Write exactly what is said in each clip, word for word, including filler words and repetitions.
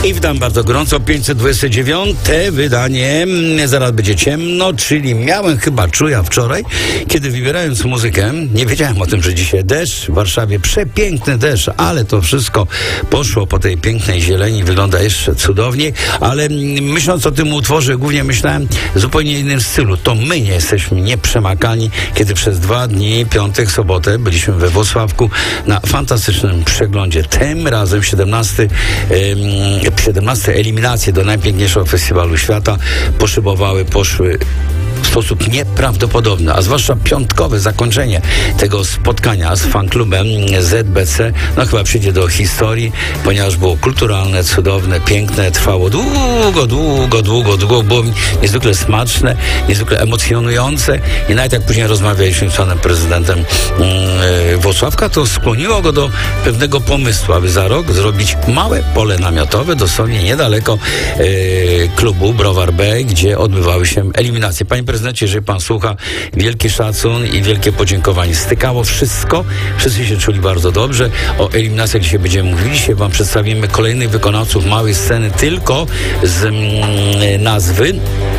I witam bardzo gorąco, pięćset dwadzieścia dziewiąte wydanie, zaraz będzie ciemno, czyli miałem chyba czuja wczoraj, kiedy wybierając muzykę, nie wiedziałem o tym, że dzisiaj deszcz w Warszawie, przepiękny deszcz, ale to wszystko poszło po tej pięknej zieleni, wygląda jeszcze cudowniej, ale myśląc o tym utworze, głównie myślałem w zupełnie innym stylu. To my nie jesteśmy nieprzemakalni, kiedy przez dwa dni, piątek, sobotę, byliśmy we Włocławku na fantastycznym przeglądzie. Tym razem siedemnaste siedemnaste eliminacje do najpiękniejszego festiwalu świata poszybowały, poszły w sposób nieprawdopodobny, a zwłaszcza piątkowe zakończenie tego spotkania z fanklubem Z B C, no chyba przyjdzie do historii, ponieważ było kulturalne, cudowne, piękne, trwało długo, długo, długo, długo, było niezwykle smaczne, niezwykle emocjonujące i nawet jak później rozmawialiśmy z panem prezydentem yy, Włocławka, to skłoniło go do pewnego pomysłu, aby za rok zrobić małe pole namiotowe, dosłownie niedaleko yy, klubu Browar B, gdzie odbywały się eliminacje. Panie prezydencie, jeżeli pan słucha, wielki szacun i wielkie podziękowanie. Stykało wszystko, wszyscy się czuli bardzo dobrze. O eliminacjach dzisiaj będziemy mówili, dzisiaj wam przedstawimy kolejnych wykonawców małej sceny tylko z mm, nazwy,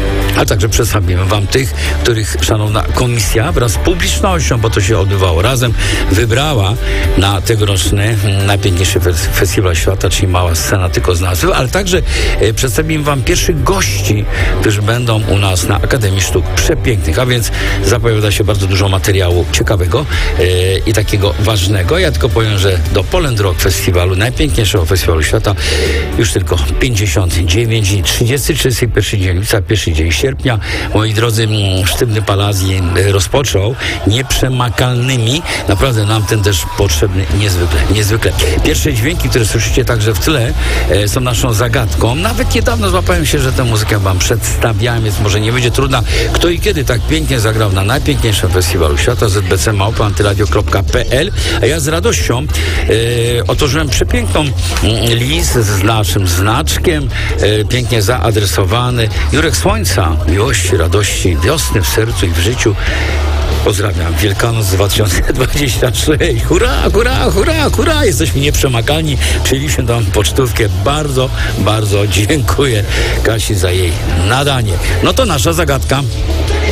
a także przedstawimy wam tych, których szanowna komisja wraz z publicznością, bo to się odbywało razem, wybrała na tegoroczny najpiękniejszy festiwal świata, czyli mała scena tylko z nazwy, ale także e, przedstawimy wam pierwszych gości, którzy będą u nas na Akademii Sztuk Przepięknych, a więc zapowiada się bardzo dużo materiału ciekawego e, i takiego ważnego. Ja tylko powiem, że do Poland Rock Festiwalu, najpiękniejszego festiwalu świata, już tylko pięćdziesiąt dziewięć dni, trzydziesty, trzydziesty pierwszy dzień lipca, pierwszy dzień sierpnia. Moi drodzy, sztywny Palazji rozpoczął nieprzemakalnymi. Naprawdę nam ten deszcz potrzebny niezwykle, niezwykle. Pierwsze dźwięki, które słyszycie także w tle, e, są naszą zagadką. Nawet niedawno złapałem się, że tę muzykę wam przedstawiałem, więc może nie będzie trudna. Kto i kiedy tak pięknie zagrał na najpiękniejszym festiwalu świata, z b c małpa antyradio kropka p l, a ja z radością e, otworzyłem przepiękną list z naszym znaczkiem, e, pięknie zaadresowany. Jurek Słońca, miłości, radości, wiosny w sercu i w życiu. Pozdrawiam. Wielkanoc dwa tysiące dwudziesty trzeci. Hurra, hurra, hurra, hurra. Jesteśmy nieprzemakalni. Przyjęliśmy tam pocztówkę. Bardzo, bardzo dziękuję Kasi za jej nadanie. No to nasza zagadka.